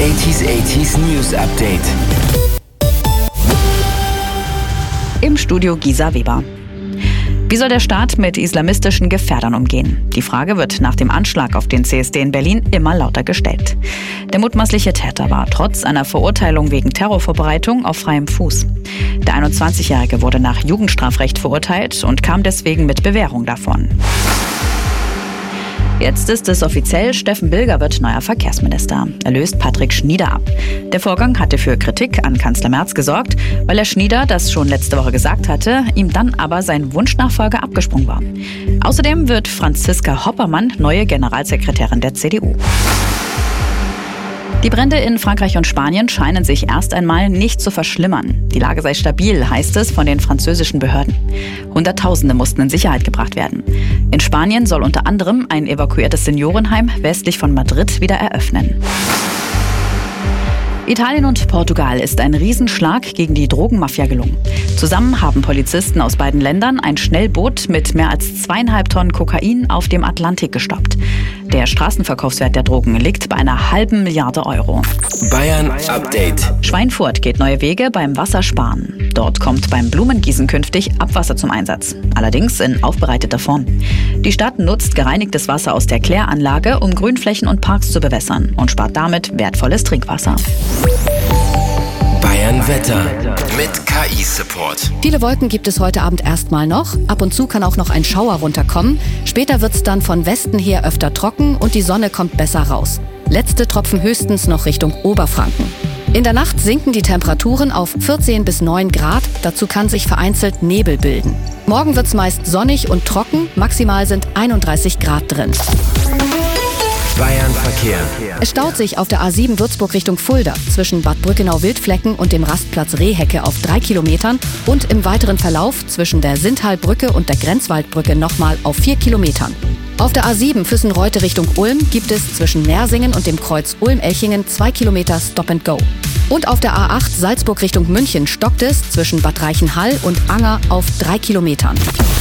80s News Update. Im Studio Gisa Weber. Wie soll der Staat mit islamistischen Gefährdern umgehen? Die Frage wird nach dem Anschlag auf den CSD in Berlin immer lauter gestellt. Der mutmaßliche Täter war trotz einer Verurteilung wegen Terrorvorbereitung auf freiem Fuß. Der 21-Jährige wurde nach Jugendstrafrecht verurteilt und kam deswegen mit Bewährung davon. Jetzt ist es offiziell, Steffen Bilger wird neuer Verkehrsminister. Er löst Patrick Schnieder ab. Der Vorgang hatte für Kritik an Kanzler Merz gesorgt, weil er Schnieder das schon letzte Woche gesagt hatte, ihm dann aber sein Wunschnachfolger abgesprungen war. Außerdem wird Franziska Hoppermann neue Generalsekretärin der CDU. Die Brände in Frankreich und Spanien scheinen sich erst einmal nicht zu verschlimmern. Die Lage sei stabil, heißt es von den französischen Behörden. Hunderttausende mussten in Sicherheit gebracht werden. In Spanien soll unter anderem ein evakuiertes Seniorenheim westlich von Madrid wieder eröffnen. Italien und Portugal ist ein Riesenschlag gegen die Drogenmafia gelungen. Zusammen haben Polizisten aus beiden Ländern ein Schnellboot mit mehr als 2,5 Tonnen Kokain auf dem Atlantik gestoppt. Der Straßenverkaufswert der Drogen liegt bei einer halben Milliarde Euro. Bayern Update. Schweinfurt geht neue Wege beim Wassersparen. Dort kommt beim Blumengießen künftig Abwasser zum Einsatz. Allerdings in aufbereiteter Form. Die Stadt nutzt gereinigtes Wasser aus der Kläranlage, um Grünflächen und Parks zu bewässern und spart damit wertvolles Trinkwasser. Bayern Wetter mit KI-Support. Viele Wolken gibt es heute Abend erstmal noch. Ab und zu kann auch noch ein Schauer runterkommen. Später wird es dann von Westen her öfter trocken und die Sonne kommt besser raus. Letzte Tropfen höchstens noch Richtung Oberfranken. In der Nacht sinken die Temperaturen auf 14 bis 9 Grad. Dazu kann sich vereinzelt Nebel bilden. Morgen wird es meist sonnig und trocken. Maximal sind 31 Grad drin. Bayern Verkehr. Es staut sich auf der A7 Würzburg Richtung Fulda zwischen Bad Brückenau-Wildflecken und dem Rastplatz Rehhecke auf 3 Kilometern und im weiteren Verlauf zwischen der Sindtalbrücke und der Grenzwaldbrücke nochmal auf 4 Kilometern. Auf der A7 Füssen-Reute Richtung Ulm gibt es zwischen Nersingen und dem Kreuz Ulm-Elchingen 2 Kilometer Stop and Go. Und auf der A8 Salzburg Richtung München stockt es zwischen Bad Reichenhall und Anger auf 3 Kilometern.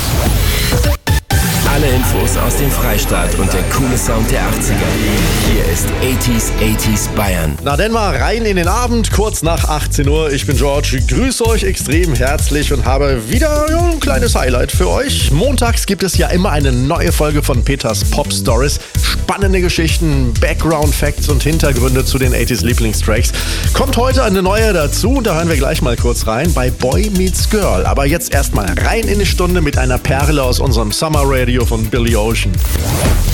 Alle Infos aus dem Freistaat und der coole Sound der 80er. Hier ist 80s Bayern. Na denn mal rein in den Abend, kurz nach 18 Uhr. Ich bin George, grüße euch extrem herzlich und habe wieder ein kleines Highlight für euch. Montags gibt es ja immer eine neue Folge von Peters Pop Stories. Spannende Geschichten, Background Facts und Hintergründe zu den 80s Lieblingstracks. Kommt heute eine neue dazu, da hören wir gleich mal kurz rein bei Boy Meets Girl. Aber jetzt erstmal rein in die Stunde mit einer Perle aus unserem Summer Radio von Billy Ocean.